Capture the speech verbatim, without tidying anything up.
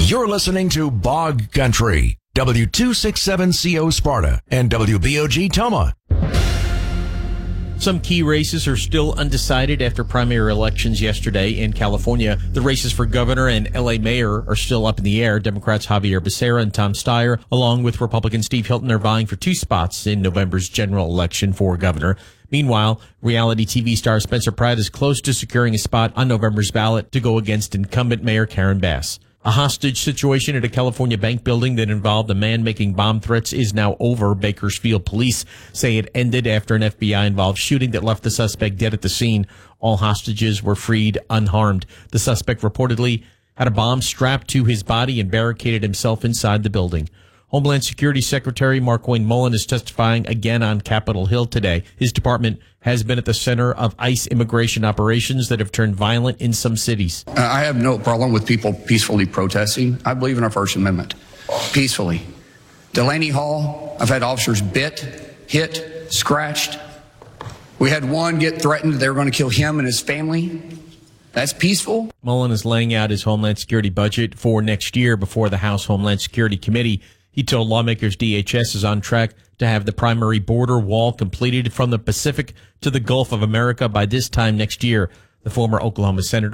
You're listening to Bog Country, W two sixty-seven C O Sparta and W B O G Toma. Some key races are still undecided after primary elections yesterday in California. The races for governor and L A mayor are still up in the air. Democrats Javier Becerra and Tom Steyer, along with Republican Steve Hilton, are vying for two spots in November's general election for governor. Meanwhile, reality T V star Spencer Pratt is close to securing a spot on November's ballot to go against incumbent Mayor Karen Bass. A hostage situation at a California bank building that involved a man making bomb threats is now over. Bakersfield police say it ended after an F B I-involved shooting that left the suspect dead at the scene. All hostages were freed unharmed. The suspect reportedly had a bomb strapped to his body and barricaded himself inside the building. Homeland Security Secretary Markwayne Mullin is testifying again on Capitol Hill today. His department has been at the center of ICE immigration operations that have turned violent in some cities. Uh, I have no problem with people peacefully protesting. I believe in our First Amendment. Peacefully. Delaney Hall, I've had officers bit, hit, scratched. We had one get threatened they were going to kill him and his family. That's peaceful. Mullin is laying out his Homeland Security budget for next year before the House Homeland Security Committee. He told lawmakers D H S is on track to have the primary border wall completed from the Pacific to the Gulf of America by this time next year. The former Oklahoma Senator